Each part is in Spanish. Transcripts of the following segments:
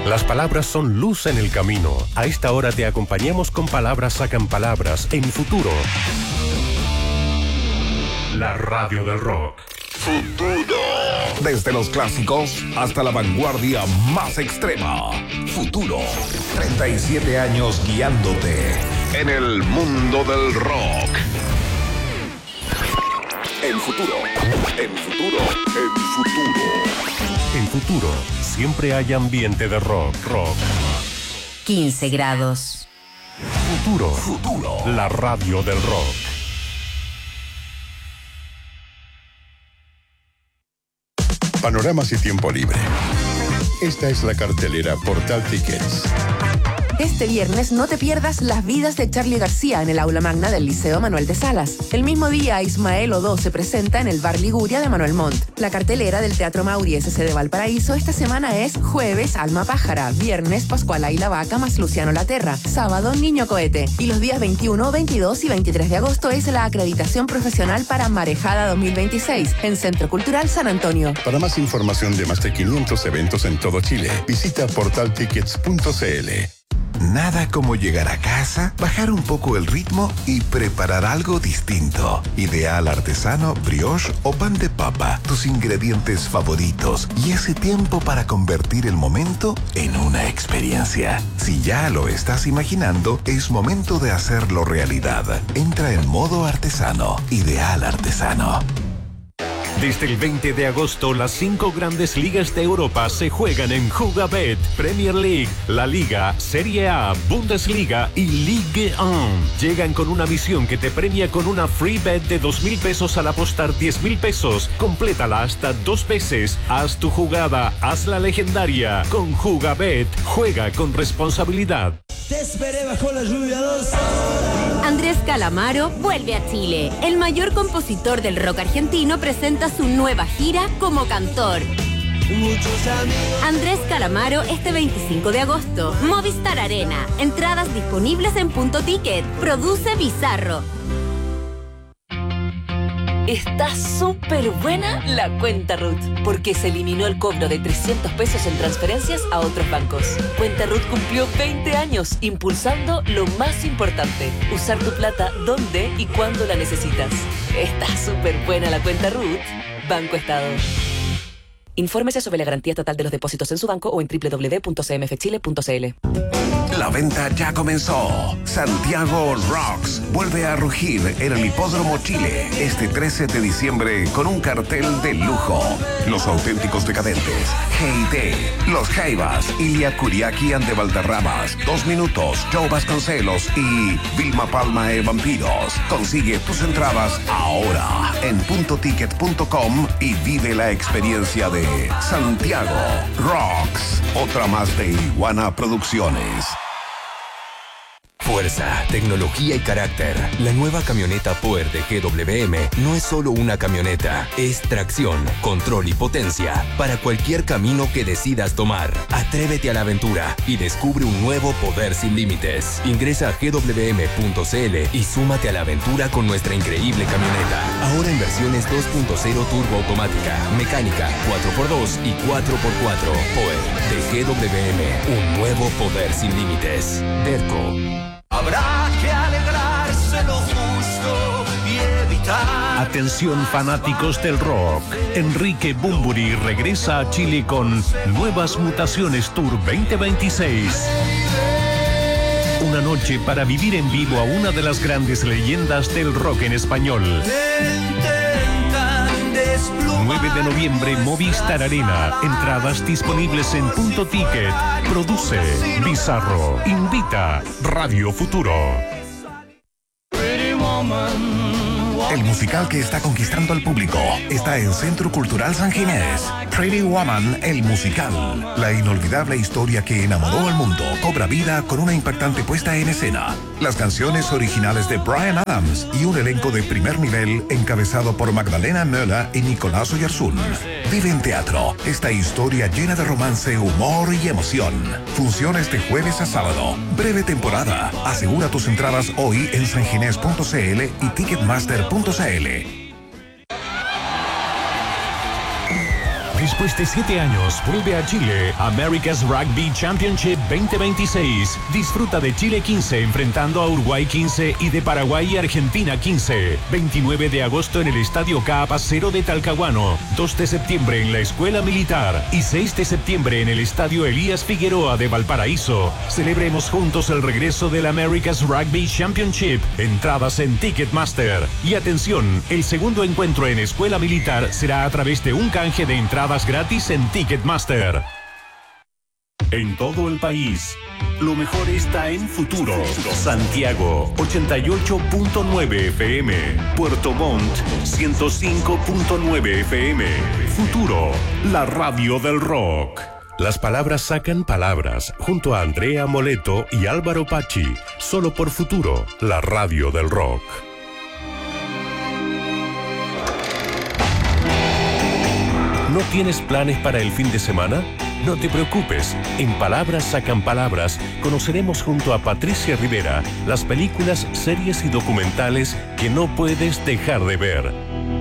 Las palabras son luz en el camino. A esta hora te acompañamos con Palabras Sacan Palabras en Futuro. La radio del rock. Futuro. Desde los clásicos hasta la vanguardia más extrema. Futuro. 37 años guiándote en el mundo del rock. El futuro. El futuro. El futuro. En Futuro siempre hay ambiente de rock. 15 grados. Futuro. La radio del rock. Panoramas y tiempo libre. Esta es la cartelera Portal Tickets. Este viernes no te pierdas Las vidas de Charly García en el aula magna del Liceo Manuel de Salas. El mismo día, Ismael Odó se presenta en el Bar Liguria de Manuel Montt. La cartelera del Teatro Mauri SC de Valparaíso esta semana es jueves, Alma Pájara, viernes, Pascuala y la Vaca más Luciano Laterra, sábado, Niño Cohete. Y los días 21, 22 y 23 de agosto es la acreditación profesional para Marejada 2026 en Centro Cultural San Antonio. Para más información de más de 500 eventos en todo Chile, visita portaltickets.cl. Nada como llegar a casa, bajar un poco el ritmo y preparar algo distinto. Ideal artesano, brioche o pan de papa, tus ingredientes favoritos y ese tiempo para convertir el momento en una experiencia. Si ya lo estás imaginando, es momento de hacerlo realidad. Entra en modo artesano. Ideal artesano. Desde el 20 de agosto, las 5 grandes ligas de Europa se juegan en Jugabet, Premier League, La Liga, Serie A, Bundesliga y Ligue 1. Llegan con una misión que te premia con una free bet de 2,000 pesos al apostar 10,000 pesos. Complétala hasta 2 veces. Haz tu jugada, hazla legendaria. Con Jugabet, juega con responsabilidad. Te esperé bajo la lluvia 2 horas. Andrés Calamaro vuelve a Chile. El mayor compositor del rock argentino presenta su nueva gira como cantor. Andrés Calamaro este 25 de agosto. Movistar Arena. Entradas disponibles en Punto Ticket. Produce Bizarro. Está súper buena la cuenta RUT, porque se eliminó el cobro de 300 pesos en transferencias a otros bancos. Cuenta RUT cumplió 20 años impulsando lo más importante, usar tu plata donde y cuando la necesitas. Está súper buena la cuenta RUT. Banco Estado. Infórmese sobre la garantía estatal de los depósitos en su banco o en www.cmfchile.cl. La venta ya comenzó. Santiago Rocks vuelve a rugir en el Hipódromo Chile este 13 de diciembre con un cartel de lujo. Los Auténticos Decadentes, G.I.T., Los Jaivas, Ilia Kuriaki and the Valderramas, 2 Minutos, Joe Vasconcelos y Vilma Palma e Vampiros. Consigue tus entradas ahora en puntoticket.com y vive la experiencia de Santiago Rocks. Otra más de Iguana Producciones. Fuerza, tecnología y carácter. La nueva camioneta Power de GWM no es solo una camioneta, es tracción, control y potencia para cualquier camino que decidas tomar. Atrévete a la aventura y descubre un nuevo poder sin límites. Ingresa a gwm.cl y súmate a la aventura con nuestra increíble camioneta. Ahora en versiones 2.0 turbo automática, mecánica, 4x2 y 4x4. Power de GWM, un nuevo poder sin límites. Derco. Habrá que alegrarse lo justo y evitar. Atención fanáticos del rock. Enrique Bunbury regresa a Chile con Nuevas Mutaciones Tour 2026. Una noche para vivir en vivo a una de las grandes leyendas del rock en español. 9 de noviembre, Movistar Arena. Entradas disponibles en Punto Ticket. Produce Bizarro. Invita Radio Futuro. El musical que está conquistando al público está en Centro Cultural San Ginés. Pretty Woman, el musical. La inolvidable historia que enamoró al mundo cobra vida con una impactante puesta en escena. Las canciones originales de Bryan Adams y un elenco de primer nivel encabezado por Magdalena Möller y Nicolás Oyarzún. Vive en teatro esta historia llena de romance, humor y emoción. Funciones de jueves a sábado. Breve temporada. Asegura tus entradas hoy en sanginés.cl y ticketmaster.cl. Después de 7 años, vuelve a Chile America's Rugby Championship 2026. Disfruta de Chile 15 enfrentando a Uruguay 15 y de Paraguay y Argentina 15. 29 de agosto en el Estadio Caapacero de Talcahuano. 2 de septiembre en la Escuela Militar. Y 6 de septiembre en el Estadio Elías Figueroa de Valparaíso. Celebremos juntos el regreso del America's Rugby Championship. Entradas en Ticketmaster. Y atención, el segundo encuentro en Escuela Militar será a través de un canje de entradas gratis en Ticketmaster. En todo el país, lo mejor está en Futuro. Santiago, 88.9 FM. Puerto Montt, 105.9 FM. Futuro, la radio del rock. Las palabras sacan palabras, junto a Andrea Moleto y Álvaro Pachi, solo por Futuro, la radio del rock. ¿No tienes planes para el fin de semana? No te preocupes, en Palabras Sacan Palabras conoceremos junto a Patricia Rivera las películas, series y documentales que no puedes dejar de ver.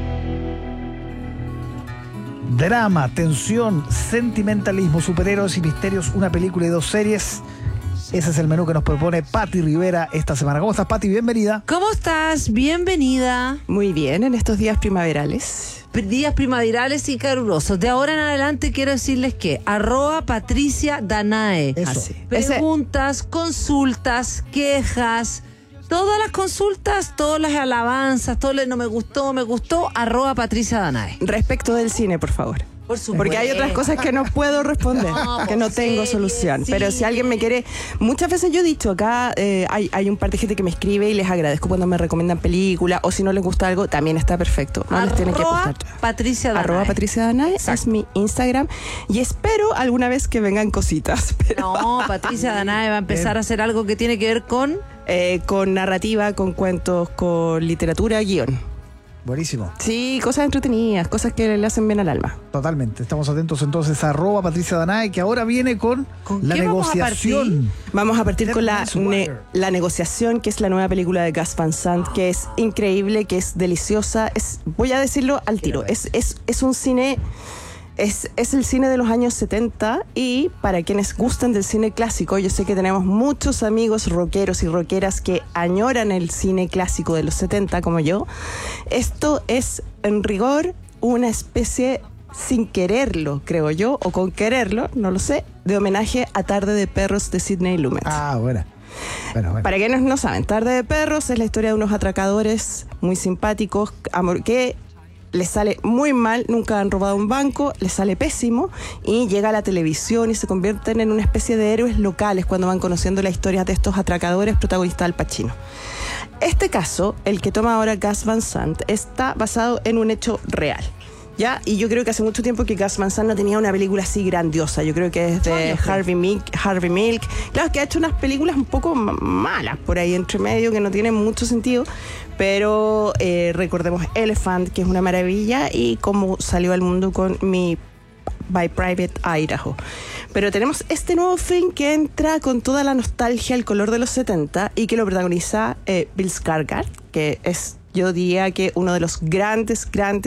Drama, tensión, sentimentalismo, superhéroes y misterios, una película y 2 series. Ese es el menú que nos propone Pati Rivera esta semana. ¿Cómo estás, Pati? Bienvenida. ¿Cómo estás? Bienvenida. Muy bien, en estos días primaverales. Días primaverales y calurosos. De ahora en adelante quiero decirles que @Patricia Danae. Eso. Preguntas, consultas, quejas, todas las consultas, todas las alabanzas, todo el no me gustó, @Patricia Danae. Respecto del cine, por favor. Por supuesto. Porque hay otras cosas que no puedo responder, que no tengo solución. Sí. Pero si alguien me quiere... Muchas veces yo he dicho, acá hay un par de gente que me escribe y les agradezco cuando me recomiendan películas, o si no les gusta algo, también está perfecto. No les tienen que gustar. Patricia Danae. Patricia Danae es mi Instagram. Y espero alguna vez que vengan cositas. Pero... No, Patricia Danae va a empezar a hacer algo que tiene que ver con narrativa, con cuentos, con literatura, guión. Buenísimo. Sí, cosas entretenidas, cosas que le hacen bien al alma. Totalmente. Estamos atentos entonces a @Patricia Danae, que ahora viene con la negociación. Vamos a partir con la negociación, que es la nueva película de Gus Van Sant, que es increíble, que es deliciosa. Voy a decirlo al tiro. Es un cine... Es el cine de los años 70 y para quienes gustan del cine clásico, yo sé que tenemos muchos amigos rockeros y rockeras que añoran el cine clásico de los 70 como yo. Esto es en rigor una especie, sin quererlo, creo yo, o con quererlo, no lo sé, de homenaje a Tarde de Perros de Sidney Lumet. Ah, bueno. Para quienes no saben, Tarde de Perros es la historia de unos atracadores muy simpáticos que les sale muy mal, nunca han robado un banco, les sale pésimo y llega a la televisión y se convierten en una especie de héroes locales cuando van conociendo la historia de estos atracadores, protagonista Al Pacino. Este caso, el que toma ahora Gus Van Sant, está basado en un hecho real. ¿Ya? Y yo creo que hace mucho tiempo que Gus Van Sant no tenía una película así grandiosa. Yo creo que es de Harvey Milk. Claro, que ha hecho unas películas un poco malas por ahí entre medio, que no tienen mucho sentido. Pero recordemos Elephant, que es una maravilla, y cómo salió al mundo con mi By Private Idaho. Pero tenemos este nuevo film que entra con toda la nostalgia, el color de los 70, y que lo protagoniza Bill Skarsgård, que es... Yo diría que uno de los grandes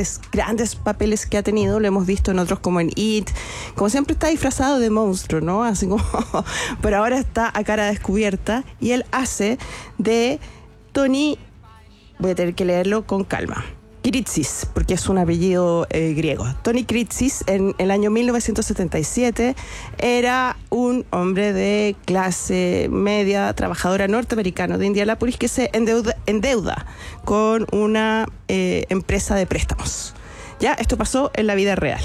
papeles que ha tenido, lo hemos visto en otros como en It, como siempre está disfrazado de monstruo, ¿no? Así como, pero ahora está a cara descubierta y él hace de Tony, voy a tener que leerlo con calma, Kritsis, porque es un apellido griego. Tony Kritsis, en el año 1977, era un hombre de clase media, trabajadora norteamericano de Indianápolis, que se endeuda con una empresa de préstamos. Ya, esto pasó en la vida real.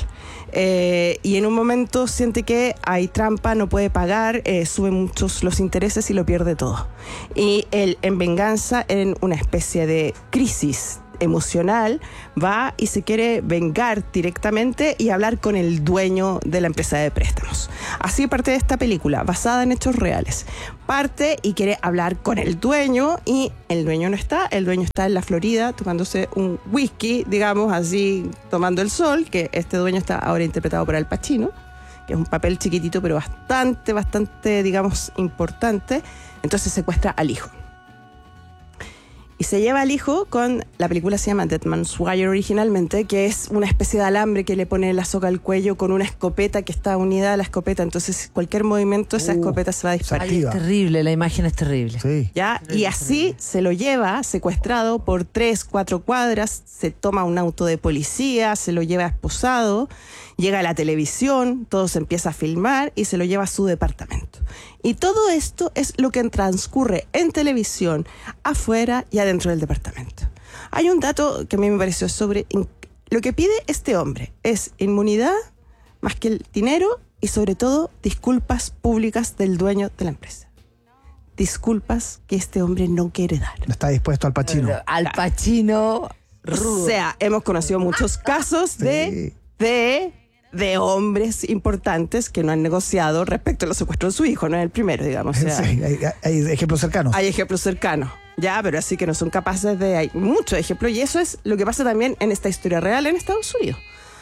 Y en un momento siente que hay trampa, no puede pagar, suben muchos los intereses y lo pierde todo. Y él, en venganza, en una especie de crisis emocional, va y se quiere vengar directamente y hablar con el dueño de la empresa de préstamos. Así parte de esta película, basada en hechos reales. Parte y quiere hablar con el dueño y el dueño no está. El dueño está en la Florida tomándose un whisky, digamos así, tomando el sol, que este dueño está ahora interpretado por Al Pacino, que es un papel chiquitito pero bastante, digamos, importante. Entonces secuestra al hijo. Y se lleva al hijo con, la película se llama Dead Man's Wire originalmente, que es una especie de alambre que le pone la soga al cuello con una escopeta que está unida a la escopeta. Entonces cualquier movimiento esa escopeta se va a disparar. Ay, es terrible, la imagen es terrible. Sí. ¿Ya? Y así se lo lleva secuestrado por 3-4 cuadras, se toma un auto de policía, se lo lleva esposado, llega a la televisión, todo se empieza a filmar y se lo lleva a su departamento. Y todo esto es lo que transcurre en televisión, afuera y adentro del departamento. Hay un dato que a mí me pareció sobre lo que pide este hombre es inmunidad más que el dinero y sobre todo disculpas públicas del dueño de la empresa. Disculpas que este hombre no quiere dar. No está dispuesto Al Pacino. Al Pacino rudo. O sea, hemos conocido muchos casos de hombres importantes que no han negociado respecto a los secuestros de su hijo, no es el primero, digamos. O sea, Sí, hay ejemplos cercanos. hay ejemplos cercanos, ya, pero así que no son capaces de... Hay muchos ejemplos y eso es lo que pasa también en esta historia real en Estados Unidos.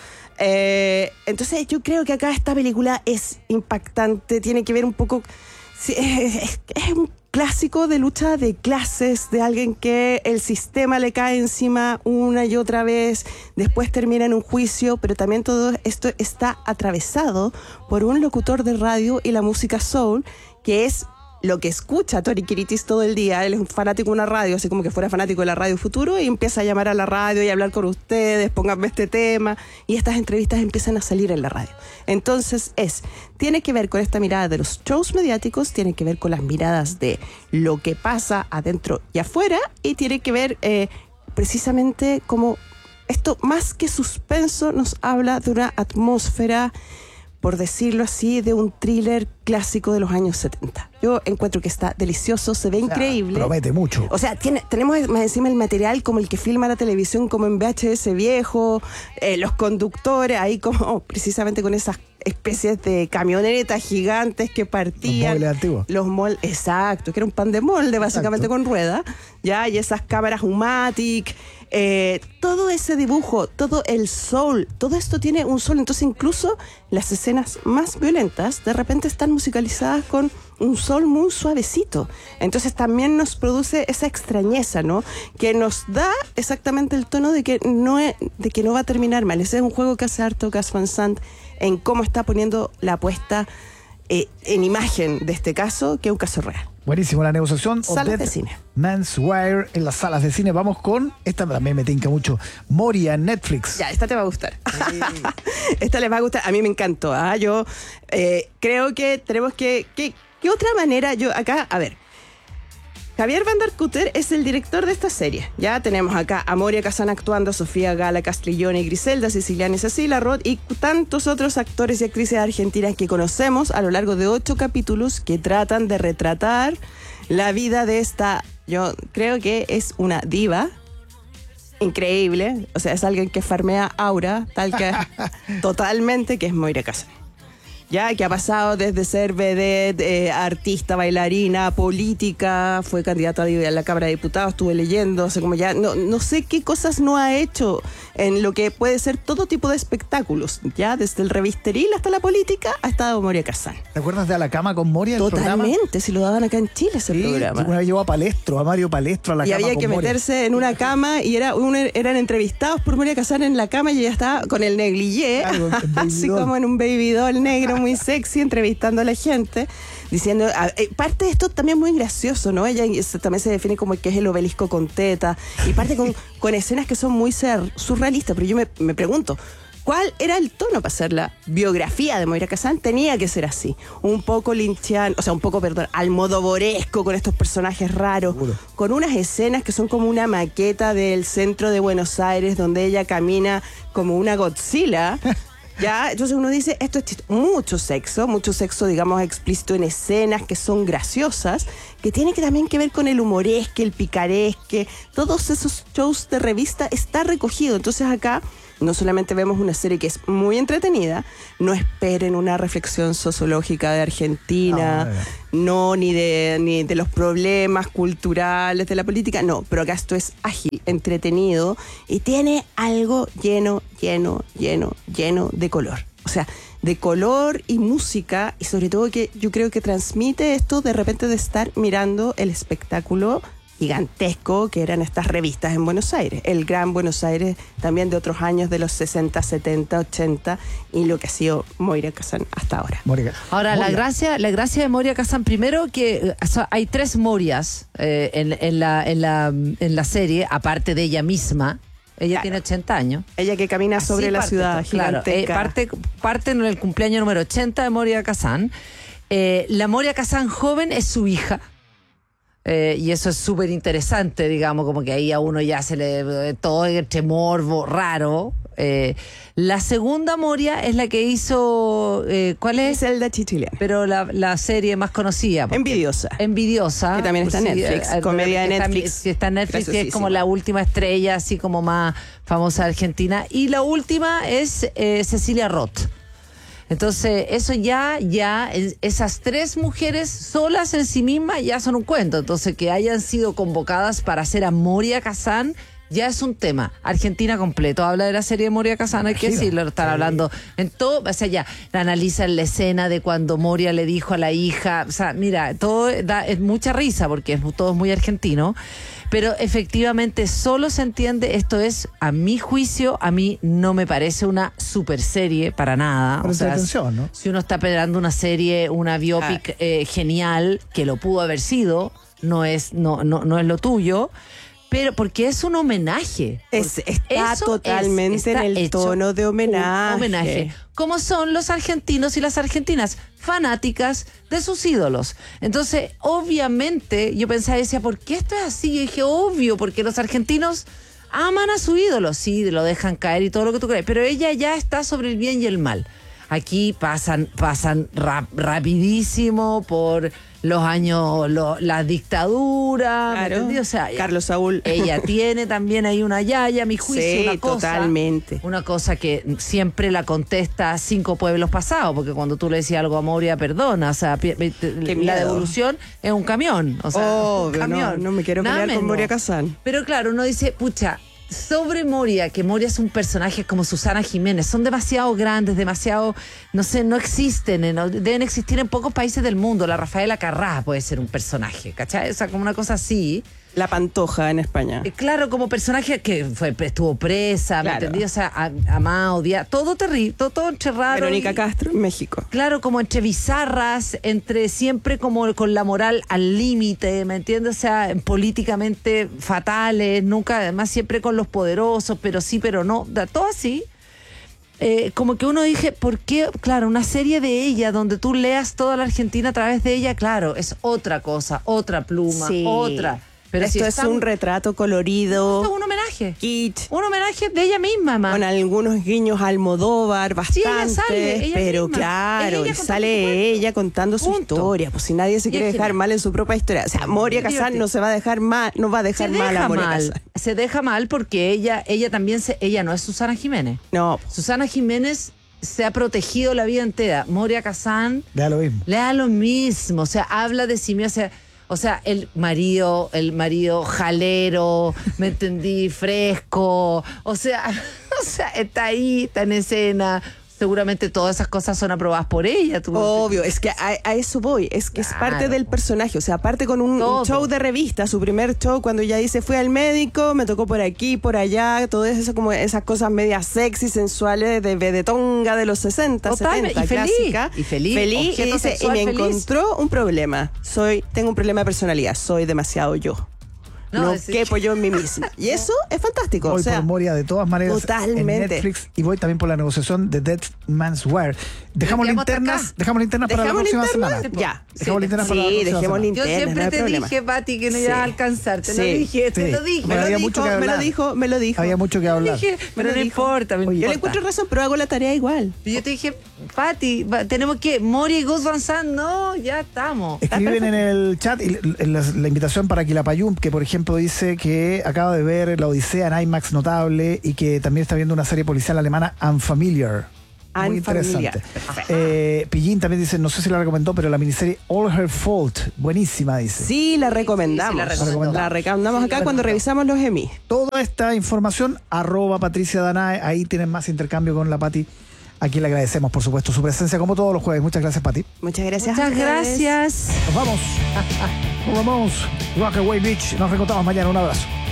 Entonces yo creo que acá esta película es impactante, tiene que ver un poco... Sí, es un clásico de lucha de clases, de alguien que el sistema le cae encima una y otra vez, después termina en un juicio, pero también todo esto está atravesado por un locutor de radio y la música soul, que es lo que escucha Tony Kiritis todo el día. Él es un fanático de una radio, así como que fuera fanático de la Radio Futuro, y empieza a llamar a la radio y a hablar con ustedes, pónganme este tema, y estas entrevistas empiezan a salir en la radio. Entonces tiene que ver con esta mirada de los shows mediáticos, tiene que ver con las miradas de lo que pasa adentro y afuera, y tiene que ver precisamente como esto, más que suspenso, nos habla de una atmósfera, por decirlo así, de un thriller clásico de los años 70. Yo encuentro que está delicioso, se ve increíble. Promete mucho. O sea, tenemos más encima el material como el que filma la televisión, como en VHS viejo, los conductores ahí como precisamente con esas especies de camionetas gigantes que partían. Los moldes antiguos. Los moldes, exacto, que era un pan de molde básicamente con rueda, ya, y esas cámaras Humatic, todo ese dibujo, todo el soul, todo esto tiene un soul. Entonces incluso las escenas más violentas de repente están musicalizadas con un soul muy suavecito. Entonces también nos produce esa extrañeza, ¿no? Que nos da exactamente el tono de que no va a terminar mal. Ese es un juego que hace harto Gus Van Sant en cómo está poniendo la puesta en imagen de este caso, que es un caso real. Buenísimo, la negociación. Salas de cine. Man's Wire en las salas de cine. Vamos con, esta también me tinca mucho, Moria en Netflix. Ya, esta te va a gustar. Sí. Esta les va a gustar. A mí me encantó. Yo creo que tenemos que... ¿Qué otra manera? Yo acá, a ver. Javier Van der Kutter es el director de esta serie. Ya tenemos acá a Moria Kazan actuando, Sofía Gala Castiglione y Griselda Siciliani, Cecilia Roth y tantos otros actores y actrices argentinas que conocemos a lo largo de 8 capítulos que tratan de retratar la vida de esta, yo creo que es una diva increíble, o sea, es alguien que farmea aura, tal que totalmente, que es Moira Kazan. Ya, que ha pasado desde ser vedette, artista, bailarina, política, fue candidata a la Cámara de Diputados, estuve leyendo, o sea, como ya, no sé qué cosas no ha hecho en lo que puede ser todo tipo de espectáculos, ya, desde el revisteril hasta la política, ha estado Moria Kazan. ¿Te acuerdas de A la Cama con Moria? Totalmente, si lo daban acá en Chile ese programa. Una vez llevó a Palestro, a Mario Palestro a la y cama con había que Moria. meterse en una cama y eran entrevistados por Moria Kazan en la cama y ella estaba con el negligé, Claro, así como en un baby doll negro muy sexy, entrevistando a la gente, diciendo, parte de esto también muy gracioso, ¿no? Ella también se define como que es el obelisco con teta, y parte con escenas que son muy surrealistas, pero yo me pregunto, ¿cuál era el tono para hacer la biografía de Moira Kazan? Tenía que ser así, un poco linchiano, o sea, un poco, perdón, almodovoresco, con estos personajes raros, seguro, con unas escenas que son como una maqueta del centro de Buenos Aires, donde ella camina como una Godzilla. Ya, entonces uno dice, esto es mucho sexo, digamos, explícito en escenas que son graciosas, que tiene que también que ver con el humoresque, el picaresque, todos esos shows de revista está recogido. Entonces acá no solamente vemos una serie que es muy entretenida, no esperen una reflexión sociológica de Argentina, ni de los problemas culturales de la política, no, pero acá esto es ágil, entretenido y tiene algo lleno de color. O sea, de color y música, y sobre todo que yo creo que transmite esto de repente de estar mirando el espectáculo gigantesco que eran estas revistas en Buenos Aires, el Gran Buenos Aires, también de otros años de los 60, 70, 80 y lo que ha sido Moira Kazan hasta ahora. Ahora, la gracia de Moria Kazan, primero que hay 3 Morias en la serie, aparte de ella misma. Ella tiene 80 años. Ella que camina sobre la ciudad gigantesca. Parte en el cumpleaños número 80 de Moria Kazan. La Moria Kazan joven es su hija. Y eso es súper interesante, digamos, como que ahí a uno ya se le... todo este morbo raro. La segunda Moria es la que hizo... ¿cuál es? Zelda Chichilian. Pero la serie más conocida. Envidiosa. Envidiosa. Que también está en Netflix. Comedia de Netflix. Que está en Netflix, que es como la última estrella, así como más famosa de Argentina. Y la última es Cecilia Roth. Entonces, eso esas 3 mujeres solas en sí mismas ya son un cuento. Entonces, que hayan sido convocadas para hacer a Moria Kazan ya es un tema. Argentina completo habla de la serie de Moria Kazan, hay que decirlo, lo están hablando en todo, o sea, ya analizan la escena de cuando Moria le dijo a la hija, o sea, mira, todo es mucha risa porque todo es muy argentino. Pero efectivamente solo se entiende, esto es, a mi juicio, a mí no me parece una super serie para nada. Por entretención, ¿no? Si uno está esperando una serie, una biopic genial, que lo pudo haber sido, no es lo tuyo, pero porque es un homenaje. Está totalmente en el tono de homenaje. Como son los argentinos y las argentinas, fanáticas de sus ídolos. Entonces, obviamente, yo pensaba, decía, ¿por qué esto es así? Yo dije, obvio, porque los argentinos aman a su ídolo, sí, lo dejan caer y todo lo que tú crees, pero ella ya está sobre el bien y el mal. Aquí pasan rapidísimo por los años, la dictadura, claro. ¿me o sea, Carlos Saúl. Ella tiene también ahí una yaya, a mi juicio, sí, una cosa. Totalmente. Una cosa que siempre la contesta 5 pueblos pasados, porque cuando tú le decías algo a Moria, perdona, o sea, la devolución es un camión. O sea, un camión. No me quiero pelear con Moria Kazan. Pero claro, uno dice, pucha, sobre Moria, que Moria es un personaje como Susana Jiménez, son demasiado grandes, demasiado, no sé, no existen, deben existir en pocos países del mundo. La Rafaela Carrá puede ser un personaje, ¿cachai? O sea, como una cosa así. La Pantoja en España. Claro, como personaje que estuvo presa, claro. ¿Me entendí? O sea, amado, odiado, todo terrible, todo entre raro. Verónica Castro en México. Claro, como entre bizarras, entre siempre como con la moral al límite, ¿me entiendes? O sea, políticamente fatales, nunca, además siempre con los poderosos, pero sí, pero no, todo así. Como que uno dije, ¿por qué? Claro, una serie de ella donde tú leas toda la Argentina a través de ella, claro, es otra cosa, otra pluma, sí. Otra. Pero esto es un retrato colorido. Esto es un homenaje. Kitsch. Un homenaje de ella misma, Con algunos guiños a Almodóvar, bastante. Sí, ella sale, pero misma. Claro, y sale ella contando su historia. Pues si nadie se quiere dejar mal en su propia historia. O sea, Moria Kazan no se va a dejar mal, no va a dejar mal a Moria Kazan. Se deja mal porque ella también ella no es Susana Jiménez. No. Susana Jiménez se ha protegido la vida entera. Moria Kazan le da lo mismo. Le da lo mismo. O sea, habla de sí misma. O sea, el marido jalero, ¿me entendí? Fresco. O sea, está ahí, está en escena. Seguramente todas esas cosas son aprobadas por ella. Obvio, es que a eso voy. Es que claro. Es parte del personaje. O sea, aparte con un show de revista, su primer show, cuando ella dice, fui al médico, me tocó por aquí, por allá, todo eso, como esas cosas medias sexy, sensuales, de vedetonga de los 60, total, 70, y clásica. Feliz. Y dice, y me encontró un problema. Tengo un problema de personalidad. Soy demasiado yo. No quepo yo en mí misma. Y eso es fantástico. Voy por Moria de todas maneras totalmente. En Netflix y voy también por la negociación de Dead Man's Wear. Dejamos linternas para la próxima semana. Ya. Dejamos linternas para la próxima semana. Dejemos linternas. Yo siempre te dije, Pati, que no ibas a alcanzar. Te lo dije. Me lo dijo. Había mucho que hablar. Pero no importa. Yo le encuentro razón, pero hago la tarea igual. Y yo te dije, Pati, tenemos que Moria y Gus Van Sant. No, ya estamos. Escriben en el chat la invitación para Quilapayún, que por ejemplo dice que acaba de ver La Odisea en IMAX notable y que también está viendo una serie policial alemana Unfamiliar. Muy interesante. Pillín también dice, no sé si la recomendó, pero la miniserie All Her Fault, buenísima, dice. Sí, la recomendamos. La recomendamos acá cuando revisamos los Emmy. Toda esta información, @Patricia Danae, ahí tienen más intercambio con la Pati. Aquí le agradecemos, por supuesto, su presencia como todos los jueves. Muchas gracias, Pati. Muchas gracias. Muchas gracias. Nos vamos. Ramones, Rockaway Beach. Nos reencontramos mañana. Un abrazo.